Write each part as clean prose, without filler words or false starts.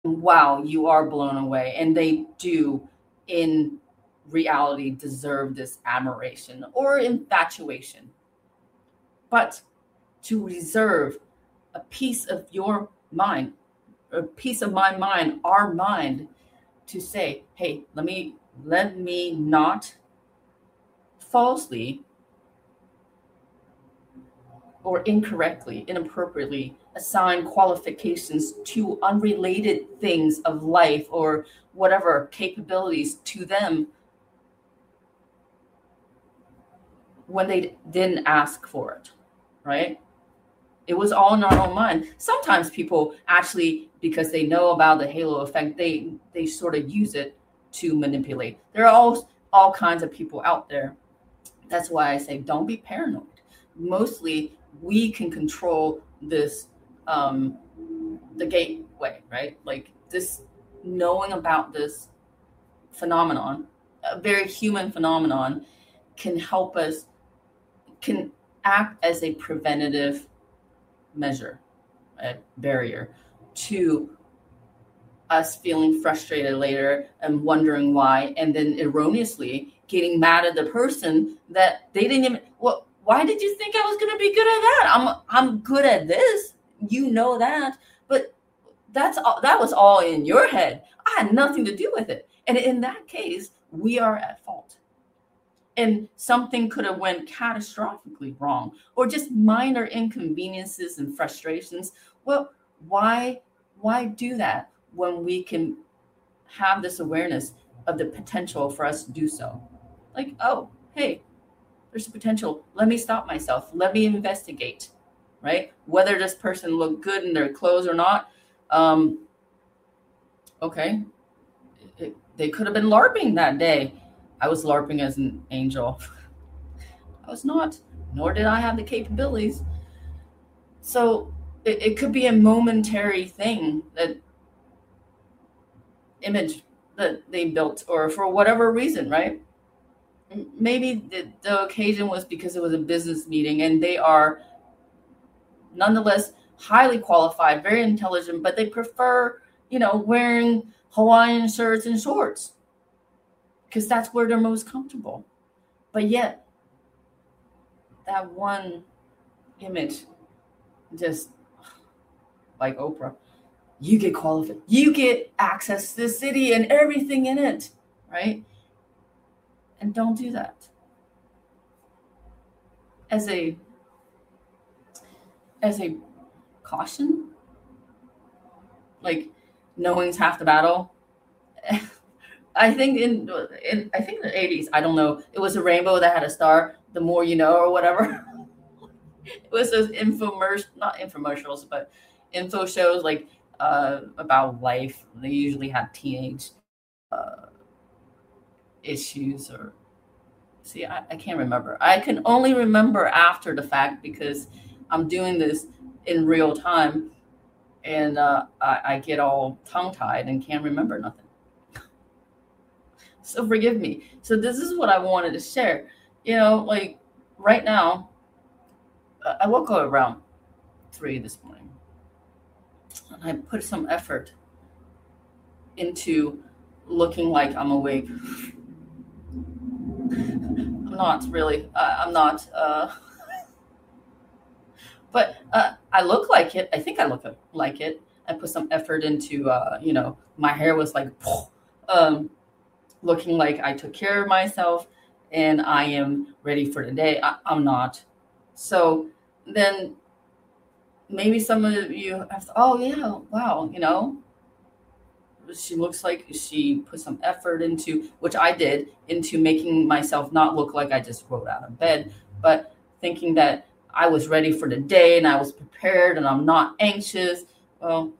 wow, you are blown away. And they do, in reality, deserve this admiration or infatuation. But to reserve a piece of your mind, a piece of my mind, our mind, to say, hey, let me not falsely or incorrectly, inappropriately assign qualifications to unrelated things of life or whatever capabilities to them when they didn't ask for it, right? It was all in our own mind. Sometimes people actually, because they know about the halo effect, they sort of use it to manipulate. There are all kinds of people out there. That's why I say don't be paranoid. Mostly, we can control this, um, the gateway, right? Like this, knowing about this phenomenon, a very human phenomenon, can help us, can act as a preventative measure, a barrier to us feeling frustrated later and wondering why, and then erroneously getting mad at the person that they didn't even. Well, why did you think I was going to be good at that? I'm good at this. You know that, but that's all, that was all in your head. I had nothing to do with it. And in that case, we are at fault. And something could have went catastrophically wrong, or just minor inconveniences and frustrations. Well, why do that when we can have this awareness of the potential for us to do so? Like, oh, hey, there's a potential. Let me stop myself. Let me investigate, right? Whether this person looked good in their clothes or not. Um, okay, they could have been LARPing that day. I was LARPing as an angel. I was not, nor did I have the capabilities. So it could be a momentary thing, that image that they built, or for whatever reason, right? Maybe the occasion was because it was a business meeting and they are nonetheless highly qualified, very intelligent, but they prefer, wearing Hawaiian shirts and shorts because that's where they're most comfortable. But yet, that one image, just like Oprah, you get qualified, you get access to the city and everything in it, right? And don't do that. As a caution, like knowing's half the battle. I think in I think in the 80s, I don't know, it was a rainbow that had a star. The more you know, or whatever. It was those infomercials, not infomercials, but info shows like about life. They usually have teenage uh, issues, or see, I can't remember. I can only remember after the fact because I'm doing this in real time, and I get all tongue tied and can't remember nothing. So forgive me. So this is what I wanted to share. Like right now, I woke up around 3 this morning, and I put some effort into looking like I'm awake. I'm not really. I'm not. But I look like it. I think I look like it. I put some effort into, my hair was like, um, looking like I took care of myself and I am ready for the day. I'm not. So then maybe some of you have, oh yeah, wow, she looks like she put some effort into, which I did, into making myself not look like I just rolled out of bed, but thinking that I was ready for the day and I was prepared and I'm not anxious. Well,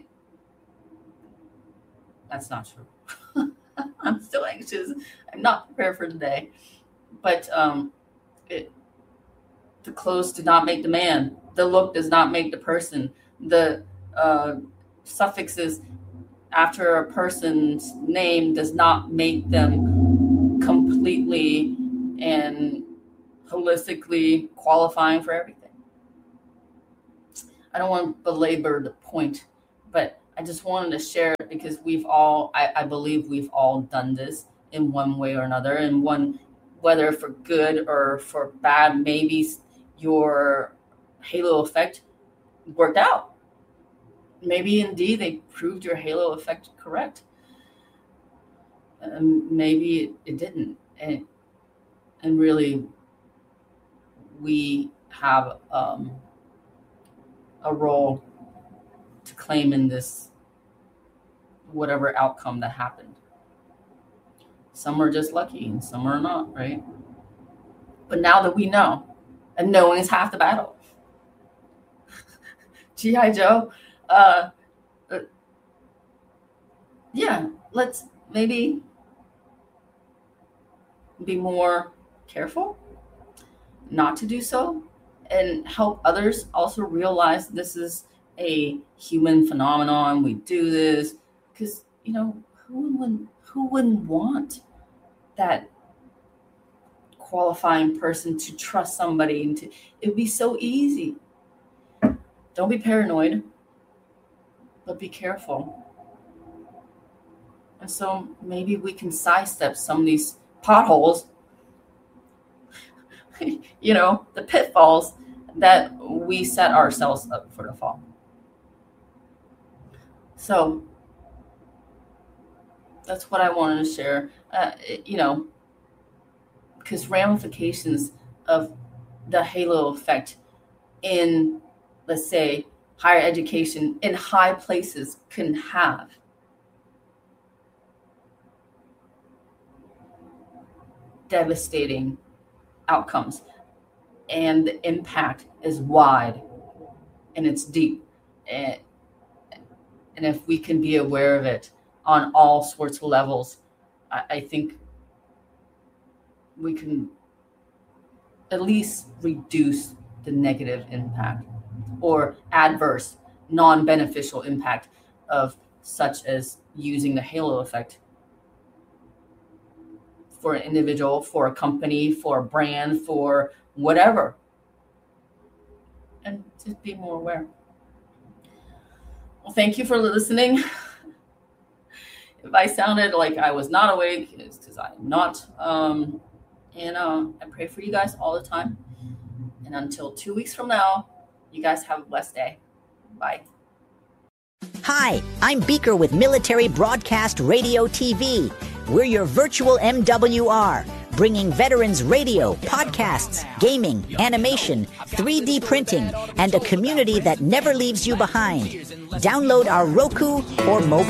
that's not true. I'm still anxious. I'm not prepared for the day. But it, the clothes did not make the man. The look does not make the person. The uh, suffixes after a person's name does not make them completely and holistically qualifying for everything. I don't want to belabor the point, but I just wanted to share it because I believe we've all done this in one way or another, and whether for good or for bad, maybe your halo effect worked out. Maybe indeed they proved your halo effect correct. Maybe it didn't. And really, we have a role to claim in this, whatever outcome that happened. Some are just lucky and some are not, right? But now that we know, and knowing is half the battle. G.I. Joe, yeah, let's maybe be more careful not to do so, and help others also realize this is a human phenomenon. We do this because, who wouldn't want that qualifying person to trust somebody, and it'd be so easy. Don't be paranoid, but be careful. And so maybe we can sidestep some of these potholes, the pitfalls that we set ourselves up for the fall. So that's what I wanted to share, because ramifications of the halo effect in, let's say, higher education in high places can have devastating outcomes, and the impact is wide and it's deep, and if we can be aware of it on all sorts of levels, I think we can at least reduce the negative impact or adverse, non-beneficial impact of such as using the halo effect for an individual, for a company, for a brand, for whatever. And just be more aware. Well, thank you for listening. If I sounded like I was not awake, it's because I'm not. I pray for you guys all the time. And until 2 weeks from now, you guys have a blessed day. Bye. Hi, I'm Beaker with Military Broadcast Radio TV. We're your virtual MWR, bringing veterans radio, podcasts, gaming, animation, 3D printing, and a community that never leaves you behind. Download our Roku or mobile